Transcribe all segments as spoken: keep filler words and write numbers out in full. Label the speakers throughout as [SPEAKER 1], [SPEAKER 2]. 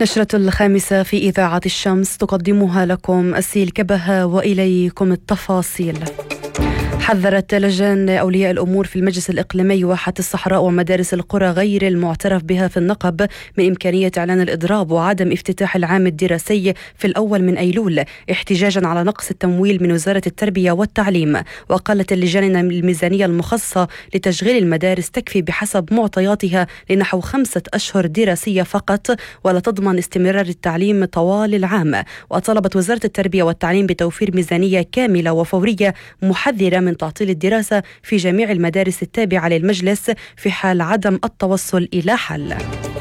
[SPEAKER 1] نشرة الخامسة في إذاعة الشمس تقدمها لكم أسيل كبهة وإليكم التفاصيل. حذرت لجان أولياء الأمور في المجلس الإقليمي واحة الصحراء ومدارس القرى غير المعترف بها في النقب من إمكانية إعلان الإضراب وعدم افتتاح العام الدراسي في الأول من أيلول احتجاجا على نقص التمويل من وزارة التربية والتعليم. وقالت اللجان أن الميزانية المخصصة لتشغيل المدارس تكفي بحسب معطياتها لنحو خمسة أشهر دراسية فقط ولا تضمن استمرار التعليم طوال العام. وطلبت وزارة التربية والتعليم بتوفير ميزانية كاملة وفورية محذرة من تعطيل الدراسة في جميع المدارس التابعة للمجلس في حال عدم التوصل إلى حل.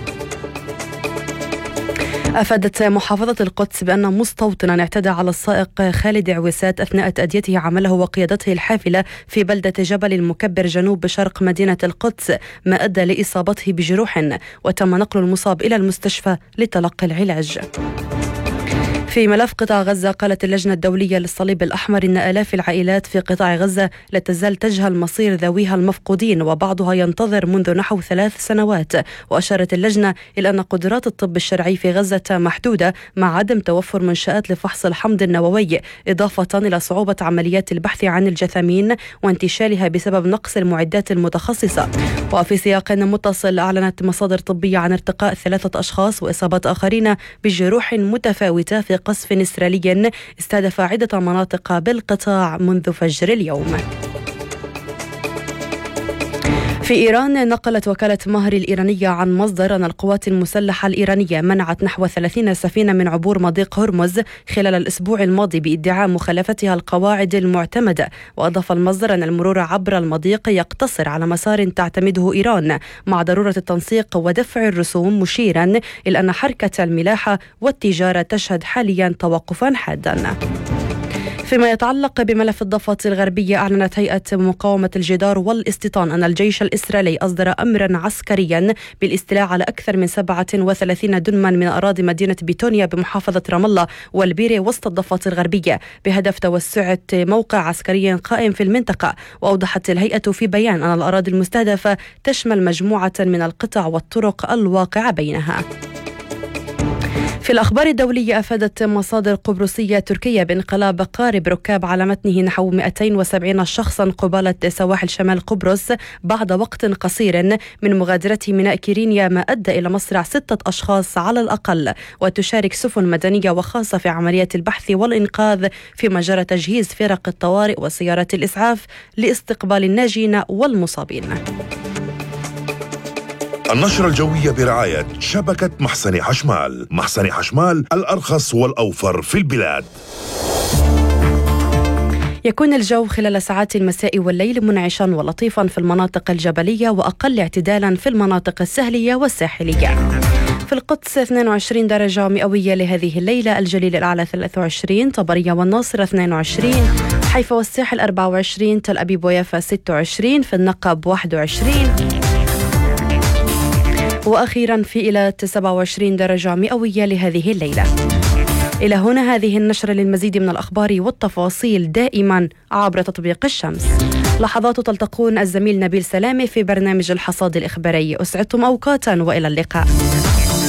[SPEAKER 1] أفادت محافظة القدس بأن مستوطنا اعتدى على السائق خالد عويسات أثناء تأديته عمله وقيادته الحافلة في بلدة جبل المكبر جنوب شرق مدينة القدس، ما أدى لإصابته بجروح، وتم نقل المصاب إلى المستشفى لتلقي العلاج. في ملف قطاع غزة، قالت اللجنة الدولية للصليب الأحمر إن آلاف العائلات في قطاع غزة لا تزال تجهل مصير ذويها المفقودين وبعضها ينتظر منذ نحو ثلاث سنوات. وأشارت اللجنة إلى أن قدرات الطب الشرعي في غزة محدودة مع عدم توفر منشآت لفحص الحمض النووي، إضافة إلى صعوبة عمليات البحث عن الجثامين وانتشالها بسبب نقص المعدات المتخصصة. وفي سياق متصل، أعلنت مصادر طبية عن ارتقاء ثلاثة أشخاص وإصابات آخرين بجروح متفاوتة في قصف إسرائيلي استهدف عدة مناطق بالقطاع منذ فجر اليوم. في إيران، نقلت وكالة ماهر الإيرانية عن مصدر أن القوات المسلحة الإيرانية منعت نحو ثلاثين سفينة من عبور مضيق هرمز خلال الأسبوع الماضي بادعاء مخالفتها القواعد المعتمدة. وأضاف المصدر أن المرور عبر المضيق يقتصر على مسار تعتمده إيران مع ضرورة التنسيق ودفع الرسوم، مشيرا إلى أن حركة الملاحة والتجارة تشهد حاليا توقفا حادا. فيما يتعلق بملف الضفة الغربية، أعلنت هيئة مقاومة الجدار والاستيطان أن الجيش الإسرائيلي أصدر أمرا عسكريا بالاستيلاء على أكثر من سبعة وثلاثين دنما من أراضي مدينة بيتونيا بمحافظة رام الله والبيرة وسط الضفة الغربية بهدف توسعة موقع عسكري قائم في المنطقة. وأوضحت الهيئة في بيان أن الأراضي المستهدفة تشمل مجموعة من القطع والطرق الواقعة بينها. في الأخبار الدولية، أفادت مصادر قبرصية تركية بانقلاب قارب ركاب على متنه نحو مئتين وسبعين شخصا قبالة سواحل شمال قبرص بعد وقت قصير من مغادرة ميناء كيرينيا، ما أدى إلى مصرع ستة أشخاص على الأقل. وتشارك سفن مدنية وخاصة في عملية البحث والإنقاذ في مجرى تجهيز فرق الطوارئ وسيارات الإسعاف لاستقبال الناجين والمصابين.
[SPEAKER 2] النشرة الجوية برعاية شبكة محسن حشمال. محسن حشمال، الأرخص والأوفر في البلاد.
[SPEAKER 1] يكون الجو خلال ساعات المساء والليل منعشا ولطيفا في المناطق الجبلية وأقل اعتدالا في المناطق الساحلية والساحلية. في القدس اثنين وعشرين درجة مئوية لهذه الليلة، الجليل الأعلى ثلاثة وعشرين، طبرية والناصر اثنين وعشرين، حيفا والساحل أربعة وعشرين، تل أبيب ويافا ستة وعشرين، في النقب واحد وعشرين، وأخيرا في إيلات سبعة وعشرين درجة مئوية لهذه الليلة. إلى هنا هذه النشرة. للمزيد من الأخبار والتفاصيل دائما عبر تطبيق الشمس. لحظات تلتقون الزميل نبيل سلامة في برنامج الحصاد الإخباري. أسعدتم أوقاتا وإلى اللقاء.